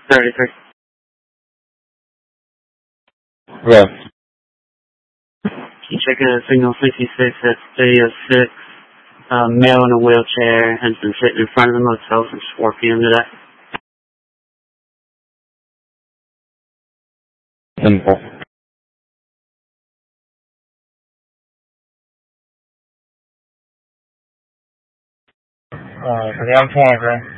33. Yes. You checking a signal 66 at 306. Male in a wheelchair has been sitting in front of the motel since 4 p.m. today. Simple. For the M23.